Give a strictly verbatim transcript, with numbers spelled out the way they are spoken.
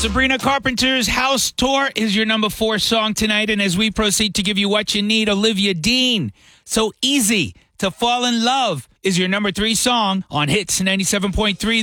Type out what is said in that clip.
Sabrina Carpenter's House Tour is your number four song tonight. And as we proceed to give you what you need, Olivia Dean, So Easy to Fall in Love is your number three song on Hits ninety-seven point three.